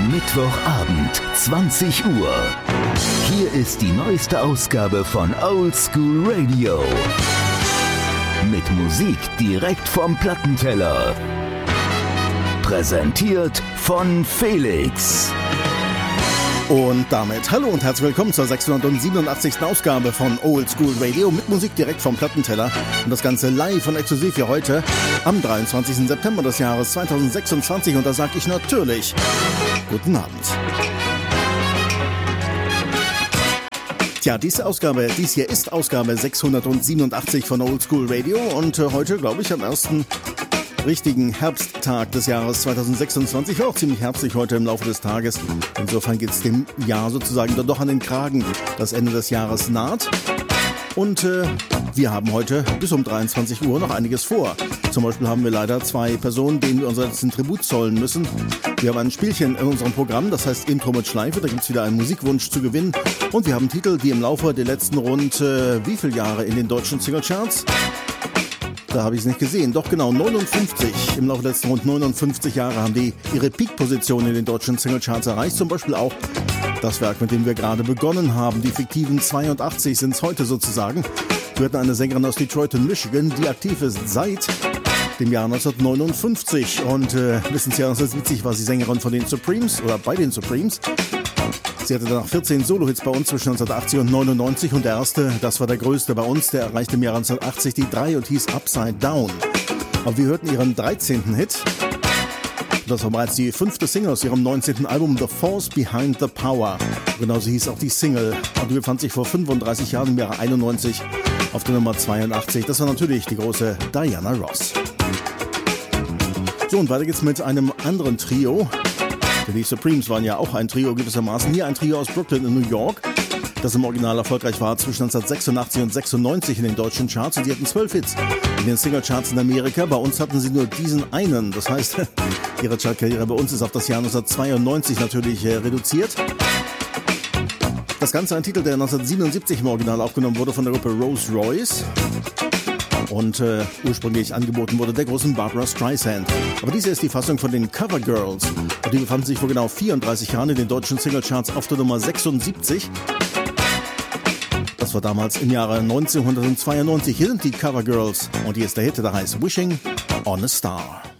Mittwochabend, 20 Uhr. Hier ist die neueste Ausgabe von Old School Radio. Mit Musik direkt vom Plattenteller. Präsentiert von Felix. Und damit hallo und herzlich willkommen zur 687. Ausgabe von Old School Radio mit Musik direkt vom Plattenteller. Und das Ganze live und exklusiv für heute am 23. September des Jahres 2026. Und da sage ich natürlich guten Abend. Tja, dies hier ist Ausgabe 687 von Old School Radio. Und heute, glaube ich, am ersten richtigen Herbsttag des Jahres 2026. War auch ziemlich herbstlich heute im Laufe des Tages. Insofern geht es dem Jahr sozusagen dann doch an den Kragen. Das Ende des Jahres naht. Und wir haben heute bis um 23 Uhr noch einiges vor. Zum Beispiel haben wir leider zwei Personen, denen wir unseren letzten Tribut zollen müssen. Wir haben ein Spielchen in unserem Programm, das heißt Intro mit Schleife. Da gibt es wieder einen Musikwunsch zu gewinnen. Und wir haben Titel, die im Laufe der letzten rund wie viele Jahre in den deutschen Singlecharts? Da habe ich es nicht gesehen. Doch genau, 59. Im Laufe der letzten rund 59 Jahre haben die ihre Peak-Position in den deutschen Singlecharts erreicht. Zum Beispiel auch das Werk, mit dem wir gerade begonnen haben. Die fiktiven 82 sind es heute sozusagen. Wir hatten eine Sängerin aus Detroit in Michigan, die aktiv ist seit dem Jahr 1959. Und bis ins Jahr 1970 war sie Sängerin von den Supremes oder bei den Supremes. Sie hatte danach 14 Solo-Hits bei uns zwischen 1980 und 99 und der erste, das war der größte bei uns, der erreichte im Jahr 1980 die 3 und hieß Upside Down. Und wir hörten ihren 13. Hit. Das war bereits die 5. Single aus ihrem 19. Album The Force Behind the Power. Genauso hieß auch die Single und die befand sich vor 35 Jahren im Jahre 91 auf der Nummer 82. Das war natürlich die große Diana Ross. So, und weiter geht's mit einem anderen Trio. Die Supremes waren ja auch ein Trio gewissermaßen. Hier ein Trio aus Brooklyn in New York, das im Original erfolgreich war zwischen 1986 und 96 in den deutschen Charts. Und sie hatten 12 Hits in den Singlecharts in Amerika. Bei uns hatten sie nur diesen einen. Das heißt, ihre Chartkarriere bei uns ist auf das Jahr 1992 natürlich reduziert. Das Ganze ein Titel, der 1977 im Original aufgenommen wurde von der Gruppe Rolls Royce. Und ursprünglich angeboten wurde der großen Barbra Streisand. Aber diese ist die Fassung von den Cover Girls. Und die befanden sich vor genau 34 Jahren in den deutschen Singlecharts auf der Nummer 76. Das war damals im Jahre 1992. Hier sind die Cover Girls. Und hier ist der Hit, der heißt Wishing on a Star.